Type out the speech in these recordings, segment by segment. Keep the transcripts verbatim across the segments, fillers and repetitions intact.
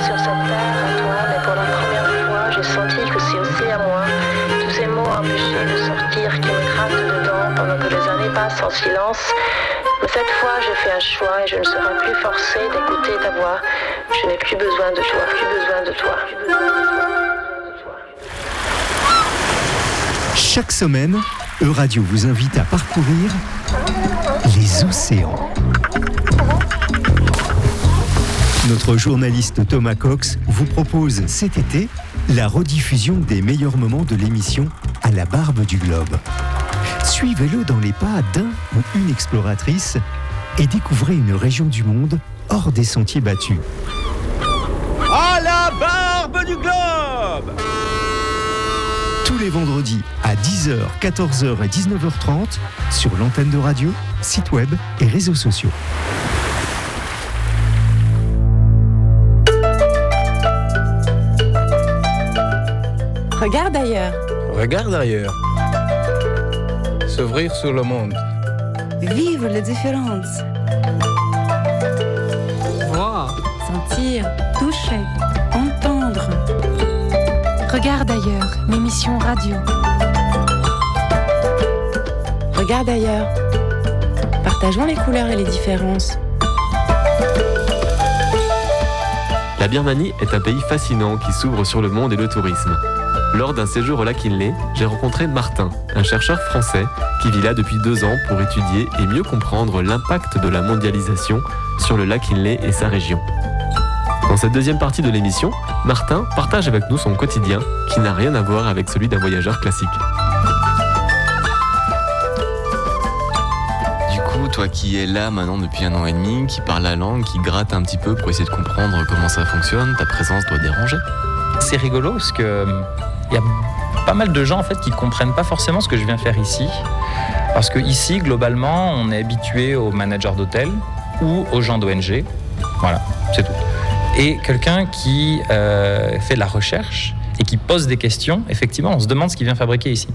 sur cette terre, à toi, mais pour la première fois, j'ai senti que c'est aussi à moi. Tous ces mots empêchés de sortir qui me grattent dedans pendant que les années passent en silence. Mais cette fois, j'ai fait un choix et je ne serai plus forcée d'écouter ta voix. Je n'ai plus besoin de toi, plus besoin de toi. Plus besoin de toi. Chaque semaine, Euradio vous invite à parcourir les océans. Notre journaliste Thomas Cox vous propose cet été la rediffusion des meilleurs moments de l'émission À la barbe du globe. Suivez-le dans les pas d'un ou une exploratrice et découvrez une région du monde hors des sentiers battus. À la barbe du globe! Tous les vendredis à dix heures, quatorze heures et dix-neuf heures trente sur l'antenne de radio, site web et réseaux sociaux. Regarde ailleurs. Regarde ailleurs. S'ouvrir sur le monde. Vivre les différences. Voir. Sentir. Toucher. Entendre. Regarde ailleurs, l'émission radio. Regarde ailleurs. Partageons les couleurs et les différences. La Birmanie est un pays fascinant qui s'ouvre sur le monde et le tourisme. Lors d'un séjour au lac Inle, j'ai rencontré Martin, un chercheur français qui vit là depuis deux ans pour étudier et mieux comprendre l'impact de la mondialisation sur le lac Inle et sa région. Dans cette deuxième partie de l'émission, Martin partage avec nous son quotidien qui n'a rien à voir avec celui d'un voyageur classique. Du coup, toi qui es là maintenant depuis un an et demi, qui parle la langue, qui gratte un petit peu pour essayer de comprendre comment ça fonctionne, ta présence doit déranger. C'est rigolo parce que il y a pas mal de gens en fait qui comprennent pas forcément ce que je viens faire ici, parce que ici globalement on est habitué aux managers d'hôtel ou aux gens d'O N G, voilà, c'est tout. Et quelqu'un qui euh, fait de la recherche et qui pose des questions, effectivement on se demande ce qu'il vient fabriquer ici.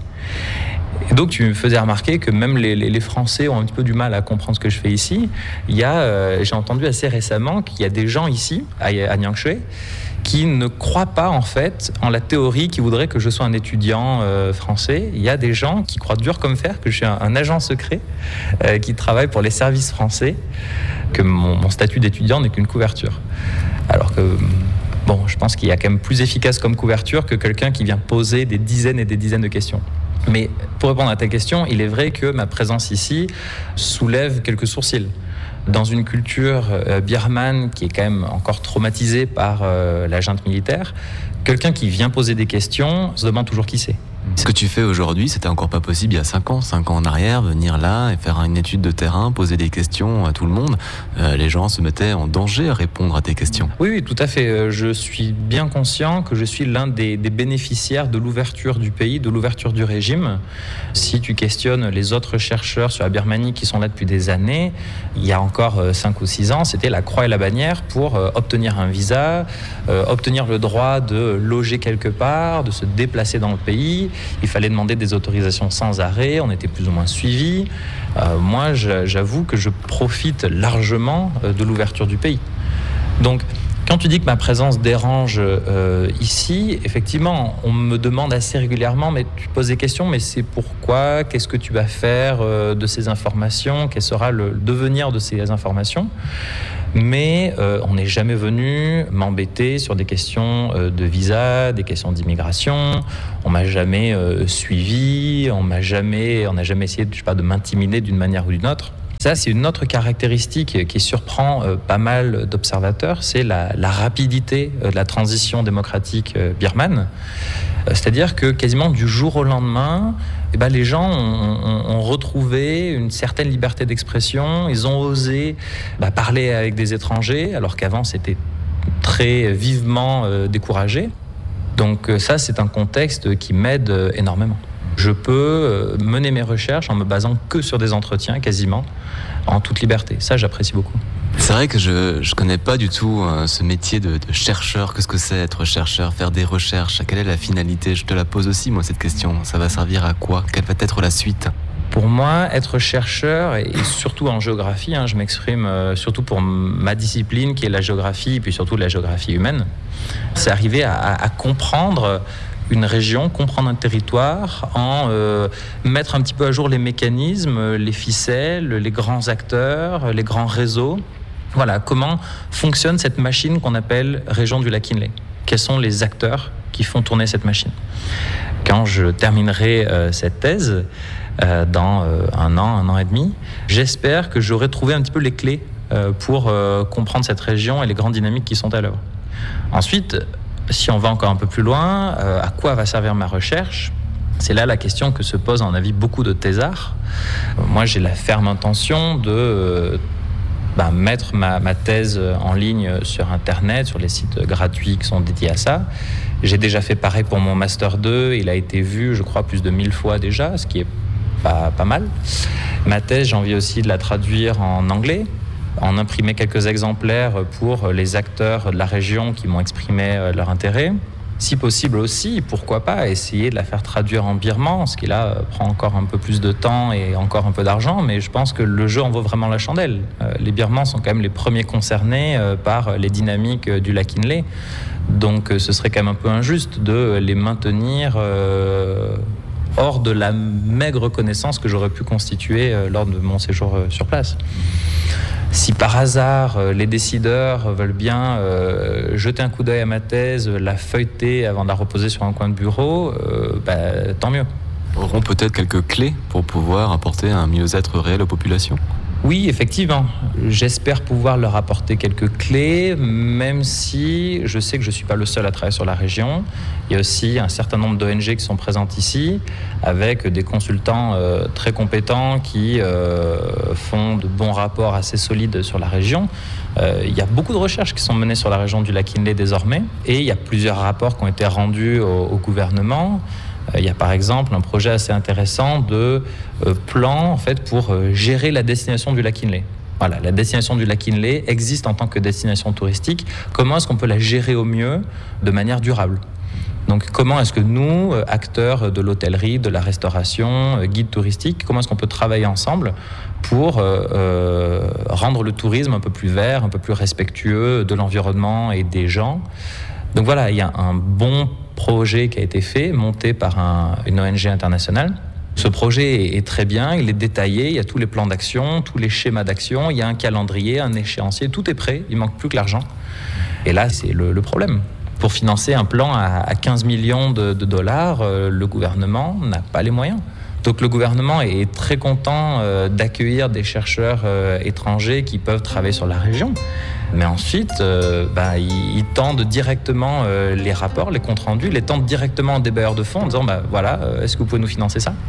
Et donc tu me faisais remarquer que même les, les, les Français ont un petit peu du mal à comprendre ce que je fais ici. Il y a, euh, j'ai entendu assez récemment qu'il y a des gens ici à, à Niangshui qui ne croient pas en fait en la théorie qui voudrait que je sois un étudiant euh, français. Il y a des gens qui croient dur comme fer que je suis un, un agent secret euh, qui travaille pour les services français, que mon, mon statut d'étudiant n'est qu'une couverture. Alors que, bon, je pense qu'il y a quand même plus efficace comme couverture que quelqu'un qui vient poser des dizaines et des dizaines de questions. Mais pour répondre à ta question, il est vrai que ma présence ici soulève quelques sourcils. Dans une culture euh, birmane qui est quand même encore traumatisée par euh, la junte militaire, quelqu'un qui vient poser des questions se demande toujours qui c'est. Ce que tu fais aujourd'hui, c'était encore pas possible il y a cinq ans, cinq ans en arrière, venir là et faire une étude de terrain, poser des questions à tout le monde. Euh, les gens se mettaient en danger à répondre à tes questions. Oui, oui, tout à fait. Je suis bien conscient que je suis l'un des, des bénéficiaires de l'ouverture du pays, de l'ouverture du régime. Si tu questionnes les autres chercheurs sur la Birmanie qui sont là depuis des années, il y a encore cinq ou six ans, c'était la croix et la bannière pour euh, obtenir un visa, euh, obtenir le droit de loger quelque part, de se déplacer dans le pays. Il fallait demander des autorisations sans arrêt, on était plus ou moins suivis. Euh, moi, j'avoue que je profite largement de l'ouverture du pays. Donc, quand tu dis que ma présence dérange euh, ici, effectivement, on me demande assez régulièrement, mais tu poses des questions, mais c'est pourquoi, qu'est-ce que tu vas faire euh, de ces informations, quel sera le devenir de ces informations ? Mais euh, on n'est jamais venu m'embêter sur des questions euh, de visa, des questions d'immigration. On m'a jamais euh, suivi, on m'a jamais, on n'a jamais essayé, je sais pas, de m'intimider d'une manière ou d'une autre. Ça, c'est une autre caractéristique qui surprend euh, pas mal d'observateurs, c'est la, la rapidité de la transition démocratique euh, birmane. Euh, c'est-à-dire que quasiment du jour au lendemain, eh ben, les gens ont, ont, ont retrouvé une certaine liberté d'expression, ils ont osé bah, parler avec des étrangers, alors qu'avant c'était très vivement euh, découragé. Donc euh, ça, c'est un contexte qui m'aide euh, énormément. Je peux mener mes recherches en me basant que sur des entretiens, quasiment, en toute liberté. Ça, j'apprécie beaucoup. C'est vrai que je ne connais pas du tout euh, ce métier de, de chercheur. Qu'est-ce que c'est être chercheur, faire des recherches? Quelle est la finalité? Je te la pose aussi, moi, cette question. Ça va servir à quoi? Quelle va être la suite? Pour moi, être chercheur, et surtout en géographie, hein, je m'exprime euh, surtout pour ma discipline qui est la géographie, et puis surtout la géographie humaine, c'est arriver à, à comprendre une région, comprendre un territoire, en euh, mettre un petit peu à jour les mécanismes, les ficelles, les grands acteurs, les grands réseaux. Voilà, comment fonctionne cette machine qu'on appelle région du lac Inle. Quels sont les acteurs qui font tourner cette machine? Quand je terminerai euh, cette thèse, euh, dans euh, un an, un an et demi, j'espère que j'aurai trouvé un petit peu les clés euh, pour euh, comprendre cette région et les grandes dynamiques qui sont à l'œuvre. Ensuite, si on va encore un peu plus loin, euh, à quoi va servir ma recherche? C'est là la question que se posent, à mon avis, beaucoup de thésards. Euh, moi, j'ai la ferme intention de euh, bah, mettre ma, ma thèse en ligne sur Internet, sur les sites gratuits qui sont dédiés à ça. J'ai déjà fait pareil pour mon Master deux. Il a été vu, je crois, plus de mille fois déjà, ce qui est pas, pas mal. Ma thèse, j'ai envie aussi de la traduire en anglais, en imprimer quelques exemplaires pour les acteurs de la région qui m'ont exprimé leur intérêt. Si possible aussi, pourquoi pas essayer de la faire traduire en birman, ce qui là prend encore un peu plus de temps et encore un peu d'argent, mais je pense que le jeu en vaut vraiment la chandelle. Les birmans sont quand même les premiers concernés par les dynamiques du lac Inle, donc ce serait quand même un peu injuste de les maintenir euh, hors de la maigre connaissance que j'aurais pu constituer lors de mon séjour sur place. Si par hasard les décideurs veulent bien euh, jeter un coup d'œil à ma thèse, la feuilleter avant de la reposer sur un coin de bureau, euh, bah, tant mieux. Auront peut-être quelques clés pour pouvoir apporter un mieux-être réel aux populations? Oui, effectivement. J'espère pouvoir leur apporter quelques clés, même si je sais que je ne suis pas le seul à travailler sur la région. Il y a aussi un certain nombre d'O N G qui sont présentes ici, avec des consultants euh, très compétents qui euh, font de bons rapports assez solides sur la région. Euh, il y a beaucoup de recherches qui sont menées sur la région du lac Inle désormais, et il y a plusieurs rapports qui ont été rendus au, au gouvernement. Il y a par exemple un projet assez intéressant de euh, plan en fait, pour euh, gérer la destination du lac Inle. Voilà, la destination du lac Inle existe en tant que destination touristique. Comment est-ce qu'on peut la gérer au mieux de manière durable? Donc comment est-ce que nous, euh, acteurs de l'hôtellerie, de la restauration, euh, guides touristiques, comment est-ce qu'on peut travailler ensemble pour euh, euh, rendre le tourisme un peu plus vert, un peu plus respectueux de l'environnement et des gens? Donc voilà, il y a un bon projet qui a été fait, monté par un, une O N G internationale. Ce projet est, est très bien, il est détaillé, il y a tous les plans d'action, tous les schémas d'action, il y a un calendrier, un échéancier, tout est prêt, il manque plus que l'argent. Et là, c'est le, le problème. Pour financer un plan à, à quinze millions de, de dollars, euh, le gouvernement n'a pas les moyens. Donc le gouvernement est très content euh, d'accueillir des chercheurs euh, étrangers qui peuvent travailler sur la région. Mais ensuite, euh, bah, ils, ils tendent directement euh, les rapports, les comptes rendus, les tendent directement aux débailleurs de fonds en disant bah, voilà, euh, est-ce que vous pouvez nous financer ça ?